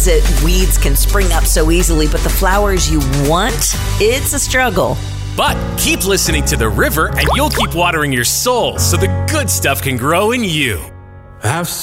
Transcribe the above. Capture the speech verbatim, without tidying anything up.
that weeds can spring up so easily, but the flowers you want, it's a struggle. But keep listening to the river and you'll keep watering your soul so the good stuff can grow in you. Have